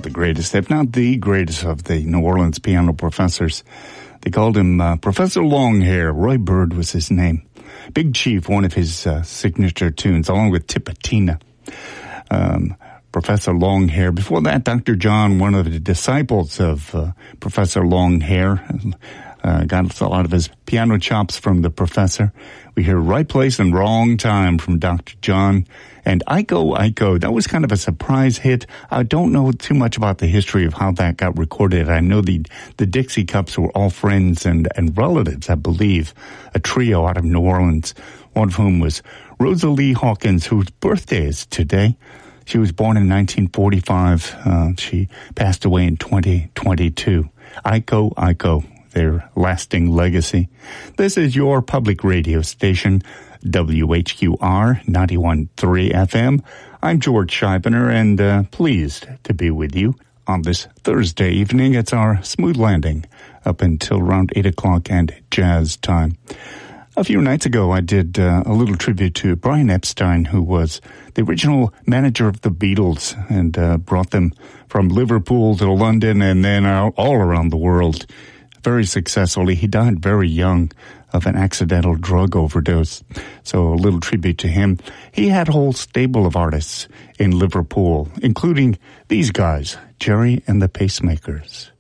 the greatest, if not the greatest, of the New Orleans piano professors. They called him Professor Longhair. Roy Bird was his name. Big Chief, one of his signature tunes, along with Tipatina. Professor Longhair. Before that, Dr. John, one of the disciples of Professor Longhair, got a lot of his piano chops from the professor. We hear Right Place and Wrong Time from Dr. John. And Iko, Iko, that was kind of a surprise hit. I don't know too much about the history of how that got recorded. I know the Dixie Cups were all friends and relatives, I believe, a trio out of New Orleans, one of whom was Rosalie Hawkins, whose birthday is today. She was born in 1945. She passed away in 2022. Iko, Iko, their lasting legacy. This is your public radio station, WHQR 91.3 FM. I'm George Scheibner, and pleased to be with you on this Thursday evening. It's our Smooth Landing up until around 8 o'clock and jazz time. A few nights ago, I did a little tribute to Brian Epstein, who was the original manager of the Beatles and brought them from Liverpool to London and then all around the world very successfully. He died very young of an accidental drug overdose. So a little tribute to him. He had a whole stable of artists in Liverpool, including these guys, Gerry and the Pacemakers.